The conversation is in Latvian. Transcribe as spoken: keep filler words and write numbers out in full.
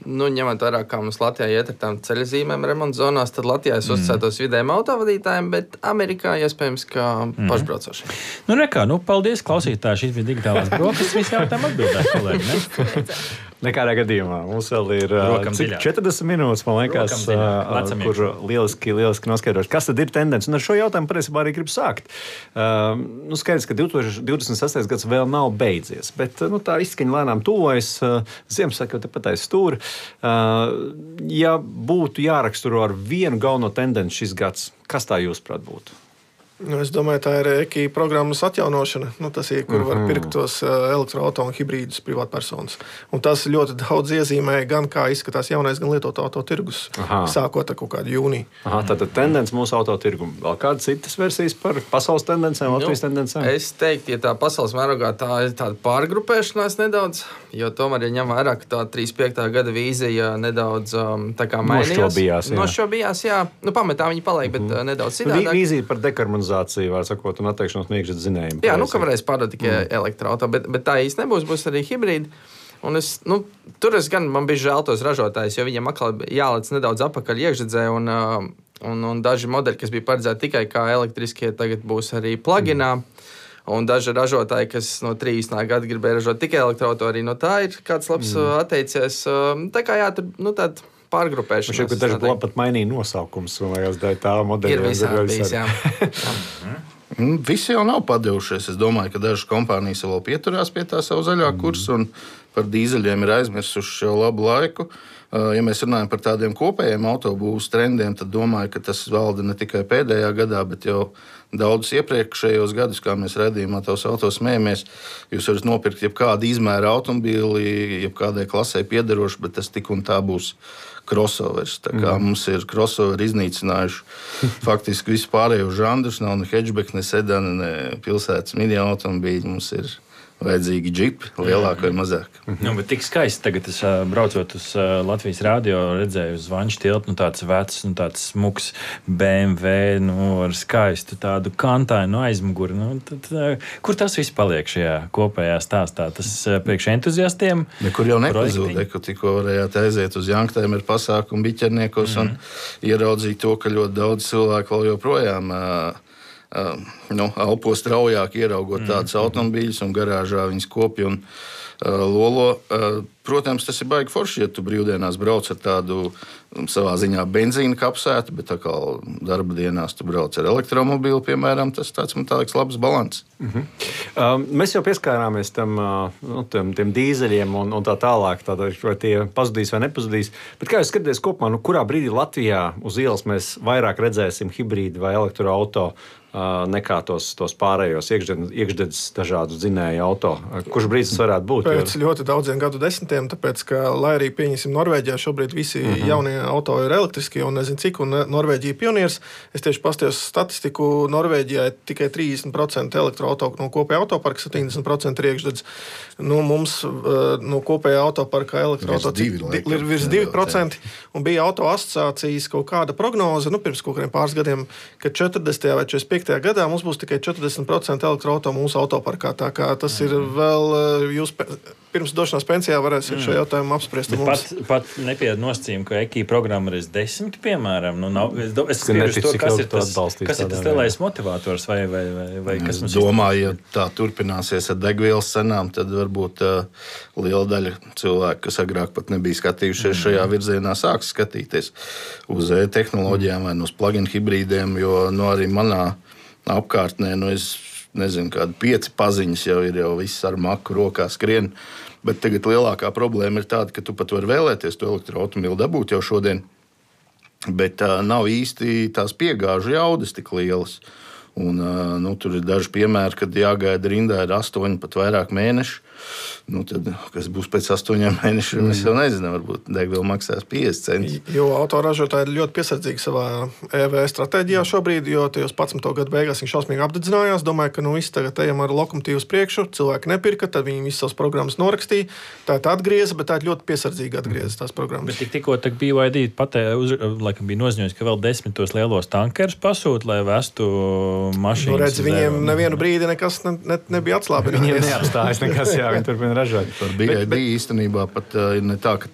nu, ņemot vērā, kā mums Latvijā iet ar tām ceļzīmēm remonta zonās, tad Latvijā es uzticētos mm. vidējiem autovadītājiem, bet Amerikā iespējams, kā mm. pašbraucošiem. Nu, nekā, nu, paldies, klausītāji, šīs bija digitālās brokastis, visi jautājumu atbildēs, kolēģi, ne? Nekādā gadījumā. Mums vēl ir cik, četrdesmit minūtes, man liekas, kur lieliski, lieliski noskaidroši. Kas tad ir tendence? Un ar šo jautājumu patiesībā arī gribu sākt. Uh, nu, skaidrs, ka divtūkstoš sestais gads vēl nav beidzies, bet nu, tā izskaņa lēnām tuvojas. Uh, Ziemassvētku tepat aiz stūra. Uh, ja būtu jāraksturo ar vienu galveno tendenci šis gads, kas tā jūsuprāt būtu? Nu, es domāju, tā ir E K I programmas atjaunošana. Nu, tas ir, kur var pirkt tos elektroauto un hibrīdus privātpersonas. Un tas ļoti daudz iezīmē gan kā izskatās jaunais, gan lietoto auto tirgus, Aha. sākot ar kaut kādu jūniju. Aha, tātad tendence mūsu auto tirgumu. Vēl kādas citas versijas par pasaules tendencēm, Latvijas nu, tendencēm? Es teiktu, ja tā pasaules mērogā tā ir tāda pārgrupēšanās nedaudz, jo tomēr, ja ņem vērā, ka tā trīsdesmit piektā gada vīzija nedaudz tā kā mainījās. Nošķobījās, jā. Nošķobījās, jā. Nu, pametā viņi paliek, bet mm-hmm. nedaudz citādāk. Vīzija par dekarbonizāciju, var sakot, un atteikšanos no iekšzemes zinējuma. Jā, nu, ka varēs pārdot tikai mm. elektroauto, bet, bet tā īsti nebūs, būs arī hibrīdi. Un es, nu, tur es gan, man bija žēl tos ražotājus, jo viņiem atkal jālec nedaudz apakaļ iekšzedzē, un, un, un daži modeļi, kas bija paredzēti tikai kā elektriskie, tagad būs arī pluginā. Mm. Un daži ražotāji, kas no trīsdesmitā gada gribēja ražot tikai elektroauto, arī no tā ir kāds labs mm. atteicies. Tā kā jā, tur, nu, tāda pārgrupēšanās. Man šķiet, ka daži glāb pat mainīja nosaukums, un vajag dēļ tā modeļa. Ir visādi bijis, jā. Visi jau nav padevušies. Es domāju, ka dažas kompānijas vēl pieturās pie tā savu zaļā kursa un par dīzeļiem ir aizmirsuši jau labu laiku. Ja mēs runājam par tādiem kopējiem autobūvas trendiem, tad domāju, ka tas valda ne tikai pēdējā gadā, bet jau daudzus iepriekšējos gadus, kā mēs redzījām, tos autos smējamies. Jūs varat nopirkt jebkādu izmēru automobīli, jebkādai klasē piederošu, bet tas tik un tā būs crossovers. Tā kā mm. mums ir crossoveri iznīcinājuši faktiski visu pārējo žandrus. Nav ne hatchback, ne sedana, ne pilsētas mini automobīļi. Mums ir vajadzīgi džipi, lielāka vai mazāka. Nu, bet tik skaisti tagad, es braucot uz Latvijas radio, redzēju uz Vanču tiltu, nu tāds vecs, nu tāds smuks B M W, nu ar skaistu tādu kantainu aizmuguri. Nu, tad, kur tas viss paliek šajā kopējā stāstā? Tas priekš entuziastiem? Nekur jau nepazūd, ka tikko varējāt aiziet uz Janktēm ar pasākumu biķerniekos mm. un ieraudzīt to, ka ļoti daudz cilvēku vēl joprojām Uh, nu, elpo straujāk, ieraugot tādus mm. automobīļus, un garāžā viņas kopja un uh, lolo. Uh, protams, tas ir baigi forši, ja tu brīvdienās brauc ar tādu um, savā ziņā benzīna kapsētu, bet tā kā darba dienās tu brauc ar elektromobīlu, piemēram, tas tāds, man tā liekas, labs balans. Mm-hmm. Uh, mēs jau pieskārāmies tam, uh, nu, tiem, tiem dīzeļiem un, un tā tālāk, tātad, vai tie pazudīs vai nepazudīs. Bet kā jūs skatāties kopumā, nu, kurā brīdī Latvijā uz ielas mēs vairāk redzēsim hibrīdu vai elektroauto nekā tos, tos pārējos iekšdedzes dažādu dzinēju auto? Kurš brīdis varētu būt? Pēc jo... ļoti daudziem gadu desmitiem, tāpēc, ka, lai arī pieņemsim Norvēģijā, šobrīd visi mm-hmm. jaunie auto ir elektriskie un nezinu cik, un Norvēģija pienieris. Es tieši pastījos statistiku, Norvēģijā ir tikai trīsdesmit procenti elektroauto no kopējā autoparka, septiņdesmit procenti ir iekšdedzes. Nu, mums no kopējā autoparka elektroauto ir virs divi procenti, un bija auto asociācijas kaut kāda prognoze, nu, pirms kaut kādiem pāris gadiem, ka četrdesmitajā vai četrdesmit piektajā gadā mums būs tikai četrdesmit procenti elektroauto mūsu autoparkā. Tā kā tas ir vēl, jūs pirms došanās pensijā varēsiet šo jautājumu apspriest. Pat, pat nepied nosacījumu, ka E K I programma ir desmit, piemēram. Nu, nav, es es skriešu to, kas ir tas, kas ir tas lielais motivators vai, vai, vai, vai kas mums ir? Domāju, ja tā turpināsies ar degvielas cenām, tad varbūt uh, liela daļa cilvēku, kas agrāk pat nebija skatījušies mm. šajā virzienā, sāks skatīties uz e-tehnoloģijām vai uz plug-in hibrīdiem, jo nu, arī manā apkārtnē, nu es nezinu, kādi pieci paziņas jau ir, jau viss ar maku rokā skrien, bet tagad lielākā problēma ir tāda, ka tu pat vari vēlēties to elektroautomobili dabūt jau šodien, bet uh, nav īsti tās piegāžu jaudas tik lielas. Un, uh, nu, tur ir daži piemēri, kad jāgaida rindā ir astoņi, pat vairāk mēneši. Nu, tad, kas būs pēc astoņiem mēnešiem, es jau nezinu, varbūt degviela maksās piecdesmit centus. Jo autoražotāji ir ļoti piesardzīgi savā E V stratēģijā šobrīd, jo tajos padsmito gadu beigās viņš šausmīgi apdedzinājās. Domāju, ka nu visi tagad ejam ar lokomotīvu uz priekšu, cilvēki nepirka, tad viņi visas savas programmas norakstīja. Tā ir atgrieza, bet tā ir ļoti piesardzīgi atgrieza tās programmas. Bet tik, tikko tak B Y D patē, uz, laikam bija noziņojis, ka vēl desmit tos lielos tankerus pasūt, lai vestu mašīnas. Nu, redz, viņiem nevienu brīdi nekas ne, ne, nebija atslābinājies. Viņiem neapstājas nekas, jā, viņi turpina ražot. Par B Y D īstenībā pat ir ne tā, ka